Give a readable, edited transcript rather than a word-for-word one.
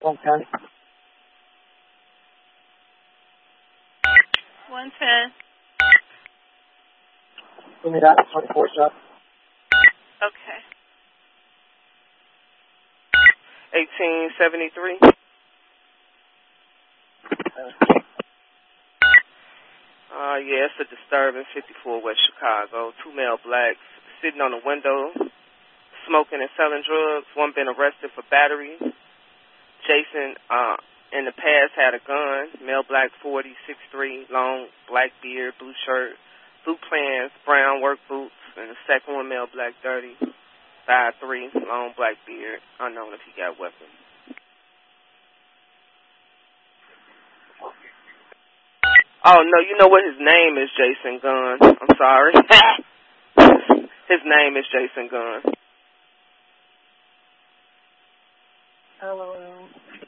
110. 110. Give me that 24 shot. Okay. 1873. Yeah, it's a disturbance, 54 West Chicago. 2 male blacks sitting on a window, smoking and selling drugs. One been arrested for battery. Jason, in the past, had a gun. Male black, 40, 6'3", long black beard, blue shirt, blue pants, brown work boots. And the second one, male black, 30, 5'3", long black beard. Unknown if he got weapons. Oh, no, you know what his name is, Jason Gunn. I'm sorry. His name is Jason Gunn. Hello.